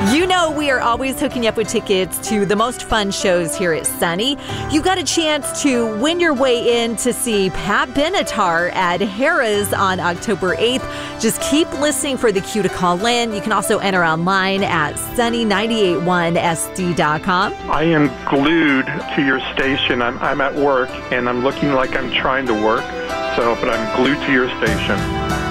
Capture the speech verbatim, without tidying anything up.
You know we are always hooking you up with tickets to the most fun shows here at Sunny. You've got a chance to win your way in to see Pat Benatar at Harrah's on October eighth. Just keep listening for the cue to call in. You can also enter online at sunny nine eight one S D dot com. I am glued to your station. I'm, I'm at work, and I'm looking like I'm trying to work, so but I'm glued to your station.